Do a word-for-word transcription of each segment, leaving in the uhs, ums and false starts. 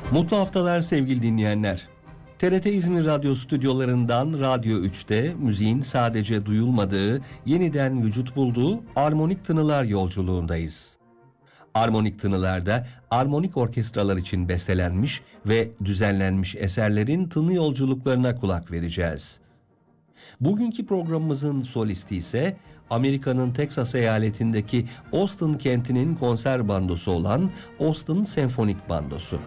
Mutlu haftalar sevgili dinleyenler. T R T İzmir Radyo stüdyolarından Radyo üçte müziğin sadece duyulmadığı, yeniden vücut bulduğu armonik tınılar yolculuğundayız. Armonik tınılarda armonik orkestralar için bestelenmiş ve düzenlenmiş eserlerin tını yolculuklarına kulak vereceğiz. Bugünkü programımızın solisti ise Amerika'nın Texas eyaletindeki Austin kentinin konser bandosu olan Austin Senfonik Bandosu.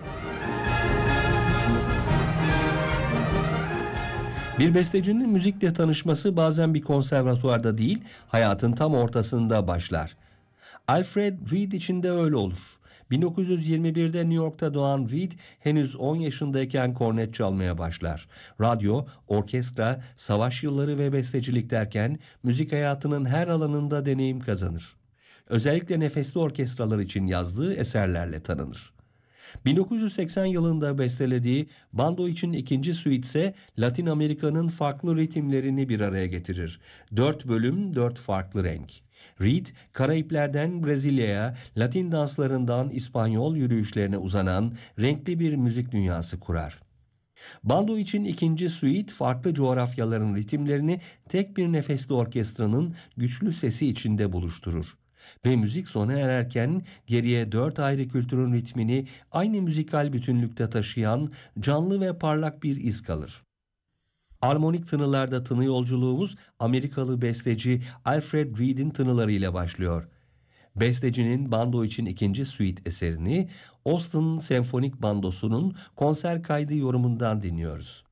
Bir bestecinin müzikle tanışması bazen bir konservatuvarda değil, hayatın tam ortasında başlar. Alfred Reed için de öyle olur. bin dokuz yüz yirmi birde New York'ta doğan Reed henüz on yaşındayken kornet çalmaya başlar. Radyo, orkestra, savaş yılları ve bestecilik derken müzik hayatının her alanında deneyim kazanır. Özellikle nefesli orkestralar için yazdığı eserlerle tanınır. bin dokuz yüz seksen yılında bestelediği bando için ikinci suite ise Latin Amerika'nın farklı ritimlerini bir araya getirir. Dört bölüm, dört farklı renk. Reed, Karayipler'den Brezilya'ya, Latin danslarından İspanyol yürüyüşlerine uzanan renkli bir müzik dünyası kurar. Bando için ikinci suite farklı coğrafyaların ritimlerini tek bir nefesli orkestranın güçlü sesi içinde buluşturur. Ve müzik sona ererken geriye dört ayrı kültürün ritmini aynı müzikal bütünlükte taşıyan canlı ve parlak bir iz kalır. Armonik tınılarda tını yolculuğumuz Amerikalı besteci Alfred Reed'in tınılarıyla başlıyor. Bestecinin bando için ikinci suite eserini Austin Senfonik Bandosu'nun konser kaydı yorumundan dinliyoruz.